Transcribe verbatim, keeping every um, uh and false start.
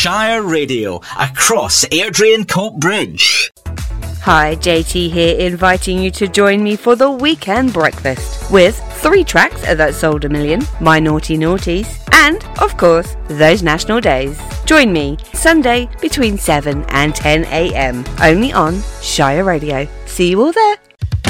Shire Radio across Airdrie Coat Bridge. Hi, J T here, inviting you to join me for the weekend breakfast with three tracks that sold a million, My Naughty Naughties, and, of course, those national days. Join me Sunday between seven and ten a m, only on Shire Radio. See you all there.